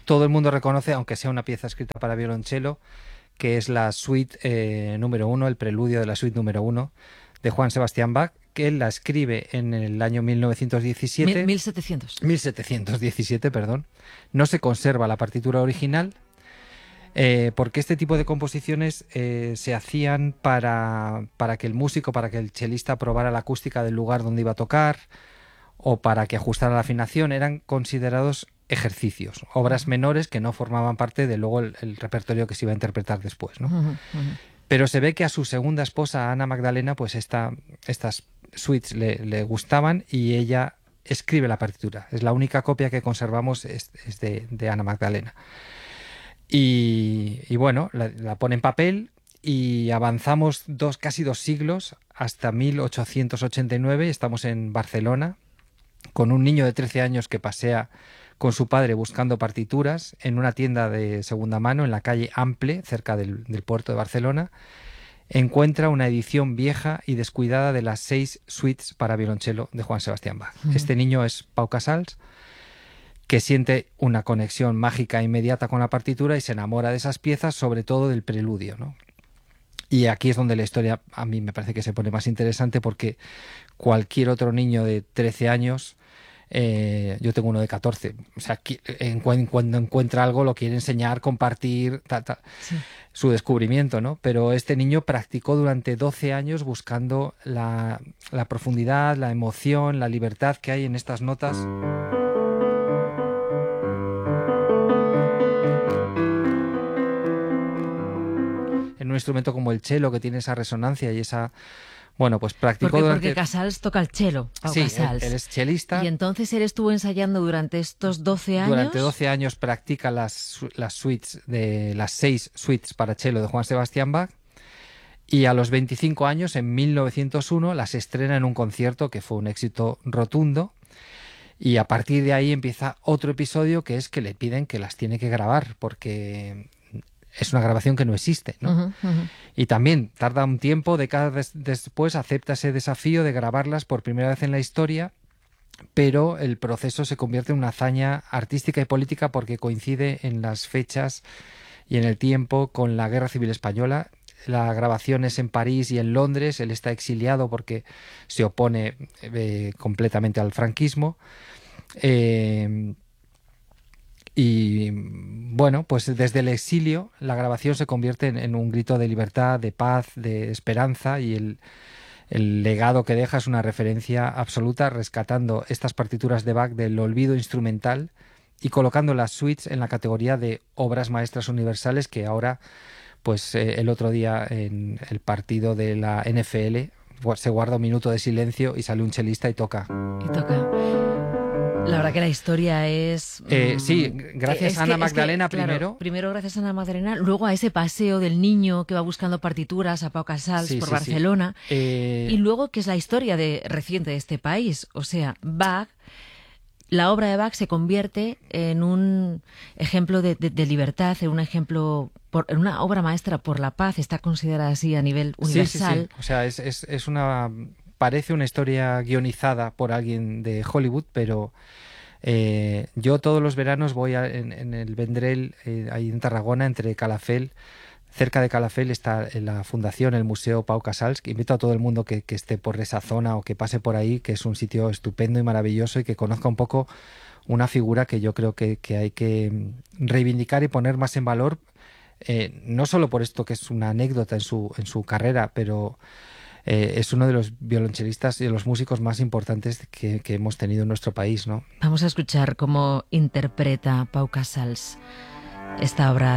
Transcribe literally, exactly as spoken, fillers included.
todo el mundo reconoce, aunque sea una pieza escrita para violonchelo, que es la suite eh, número uno, el preludio de la suite número uno de Juan Sebastián Bach, que él la escribe en el año mil novecientos diecisiete. mil setecientos. mil setecientos diecisiete, perdón. No se conserva la partitura original, eh, porque este tipo de composiciones eh, se hacían para, para que el músico, para que el chelista probara la acústica del lugar donde iba a tocar, o para que ajustara la afinación. Eran considerados ejercicios, obras menores que no formaban parte de luego el, el repertorio que se iba a interpretar después, ¿no? Uh-huh, uh-huh. Pero se ve que a su segunda esposa, Ana Magdalena, pues esta, estas suites le, le gustaban y ella escribe la partitura. Es la única copia que conservamos, es, es de, de Ana Magdalena. Y, y bueno, la, la pone en papel y avanzamos dos, casi dos siglos hasta mil ochocientos ochenta y nueve. Estamos en Barcelona con un niño de trece años que pasea con su padre buscando partituras en una tienda de segunda mano en la calle Ample, cerca del, del puerto de Barcelona. Encuentra una edición vieja y descuidada de las seis suites para violonchelo de Juan Sebastián Bach. Uh-huh. Este niño es Pau Casals, que siente una conexión mágica inmediata con la partitura y se enamora de esas piezas, sobre todo del preludio, ¿no? Y aquí es donde la historia a mí me parece que se pone más interesante, porque cualquier otro niño de trece años, eh, yo tengo uno de catorce, o sea, en, cuando encuentra algo lo quiere enseñar, compartir, ta, ta, sí. su descubrimiento, ¿no? Pero este niño practicó durante doce años buscando la, la profundidad, la emoción, la libertad que hay en estas notas. En un instrumento como el cello, que tiene esa resonancia y esa... Bueno, pues practicó porque, durante... Porque Casals toca el cello, Pau sí, Casals. Él, él es chelista. Y entonces él estuvo ensayando durante estos doce años. Durante doce años practica las, las suites, de las seis suites para cello de Juan Sebastián Bach. Y a los veinticinco años, en mil novecientos uno, las estrena en un concierto que fue un éxito rotundo. Y a partir de ahí empieza otro episodio, que es que le piden que las tiene que grabar, porque es una grabación que no existe, ¿no? Uh-huh, uh-huh. Y también tarda un tiempo, décadas después, acepta ese desafío de grabarlas por primera vez en la historia, pero el proceso se convierte en una hazaña artística y política porque coincide en las fechas y en el tiempo con la Guerra Civil Española. La grabación es en París y en Londres. Él está exiliado porque se opone eh, completamente al franquismo. Eh, y bueno, pues desde el exilio la grabación se convierte en, en un grito de libertad, de paz, de esperanza, y el, el legado que deja es una referencia absoluta, rescatando estas partituras de Bach del olvido instrumental y colocando las suites en la categoría de obras maestras universales, que ahora... Pues eh, el otro día en el partido de la N F L se guarda un minuto de silencio y sale un chelista y toca. Y toca. La verdad que la historia es... Eh, mmm, sí, gracias a Ana que, Magdalena que, primero. Claro, primero gracias a Ana Magdalena, luego a ese paseo del niño que va buscando partituras a Pau Casals sí, por sí, Barcelona. Sí. Eh... Y luego que es la historia de, reciente de este país. O sea, Bach... La obra de Bach se convierte en un ejemplo de, de, de libertad, en un ejemplo, por, en una obra maestra por la paz. Está considerada así a nivel universal. Sí, sí, sí. O sea, es, es, es una, parece una historia guionizada por alguien de Hollywood, pero eh, yo todos los veranos voy a, en, en el Vendrell, eh, ahí en Tarragona, entre Calafell. Cerca de Calafell está la fundación, el Museo Pau Casals, que invito a todo el mundo que, que esté por esa zona o que pase por ahí, que es un sitio estupendo y maravilloso, y que conozca un poco una figura que yo creo que, que hay que reivindicar y poner más en valor, eh, no solo por esto que es una anécdota en su, en su carrera, pero eh, es uno de los violonchelistas y de los músicos más importantes que, que hemos tenido en nuestro país, ¿no? Vamos a escuchar cómo interpreta Pau Casals esta obra